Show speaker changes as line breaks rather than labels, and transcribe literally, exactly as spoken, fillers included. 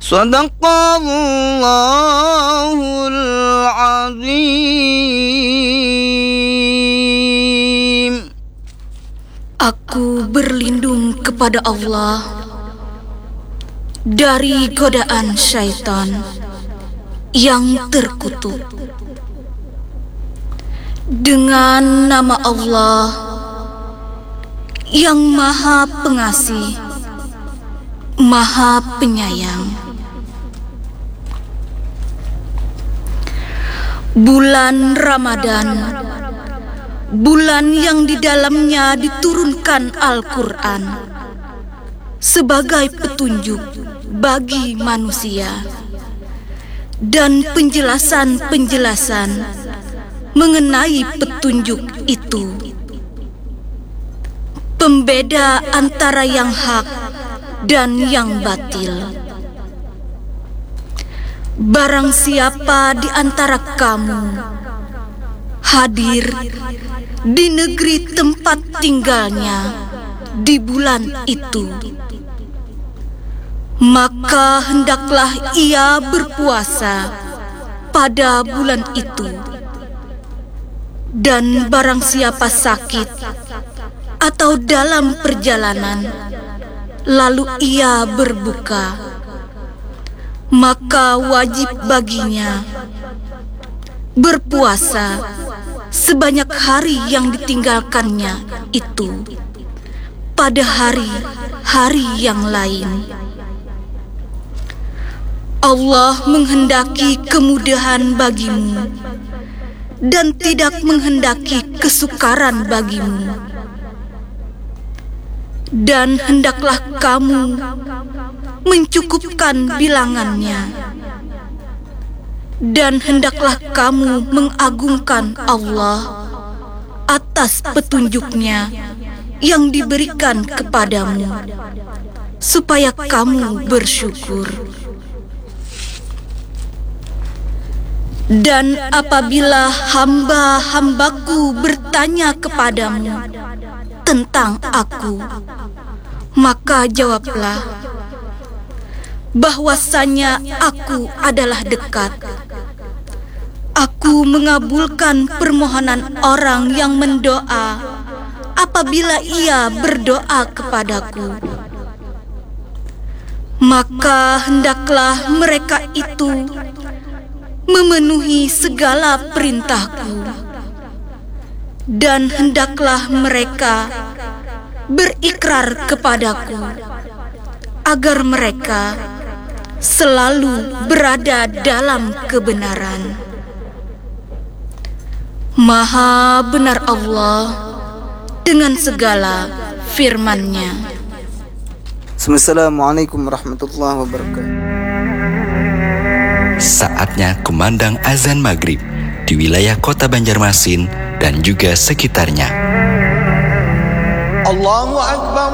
Sadaqallahul azim.
Aku berlindung kepada Allah dari godaan syaitan yang terkutuk. Dengan nama Allah yang Maha Pengasih, Maha Penyayang. Bulan Ramadan, bulan yang di dalamnya diturunkan Al-Quran sebagai petunjuk bagi manusia dan penjelasan-penjelasan mengenai petunjuk itu, pembeda antara yang hak dan yang batil. Barang siapa di antara kamu hadir di negeri tempat tinggalnya di bulan itu, maka hendaklah ia berpuasa pada bulan itu. Dan barang siapa sakit atau dalam perjalanan, lalu ia berbuka, maka wajib baginya berpuasa sebanyak hari yang ditinggalkannya itu pada hari-hari yang lain. Allah menghendaki kemudahan bagimu dan tidak menghendaki kesukaran bagimu. Dan hendaklah kamu mencukupkan bilangannya, dan hendaklah kamu mengagungkan Allah atas petunjuknya yang diberikan kepadamu, supaya kamu bersyukur. Dan apabila hamba-hambaku bertanya kepadamu tentang aku, maka jawablah bahwasanya aku adalah dekat. Aku mengabulkan permohonan orang yang mendoa apabila ia berdoa kepadaku. Maka hendaklah mereka itu memenuhi segala perintahku, dan hendaklah mereka berikrar kepadaku agar mereka selalu berada dalam kebenaran. Maha benar Allah dengan segala firman-Nya.
Assalamualaikum warahmatullahi wabarakatuh.
Saatnya kumandang azan maghrib di wilayah kota Banjarmasin dan juga sekitarnya.
Allahu Akbar.